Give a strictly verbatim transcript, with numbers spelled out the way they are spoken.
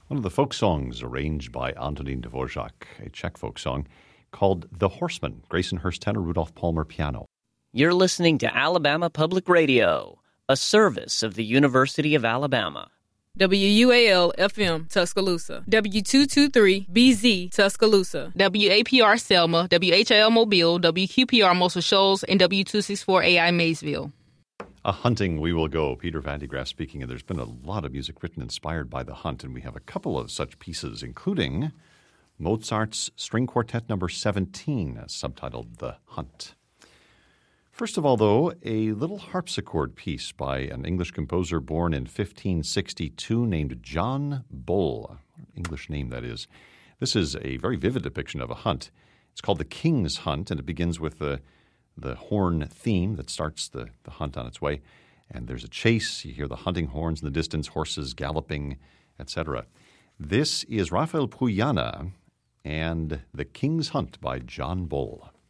One of the folk songs arranged by Antonin Dvorak, a Czech folk song called The Horseman. Grayson Hurst tenor, Rudolph Palmer piano. You're listening to Alabama Public Radio, a service of the University of Alabama. W U A L F M Tuscaloosa, W two twenty-three B Z Tuscaloosa, W A P R Selma, W H I L Mobile, W Q P R Muscle Shoals, and W two sixty-four A I Maysville. A hunting we will go. Peter Van de Graaff speaking, and there's been a lot of music written inspired by the hunt, and we have a couple of such pieces, including Mozart's String Quartet number seventeen, subtitled The Hunt. First of all, though, a little harpsichord piece by an English composer born in fifteen sixty-two named John Bull. English name, that is. This is a very vivid depiction of a hunt. It's called The King's Hunt, and it begins with the, the horn theme that starts the, the hunt on its way. And there's a chase. You hear the hunting horns in the distance, horses galloping, et cetera. This is Rafael Puyana and The King's Hunt by John Bull.